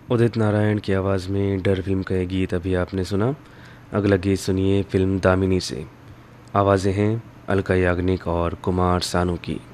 उदित नारायण की आवाज़ में डर फिल्म का ये गीत अभी आपने सुना। अगला गीत सुनिए फिल्म दामिनी से। आवाज़ें हैं अलका याग्निक और कुमार सानू की।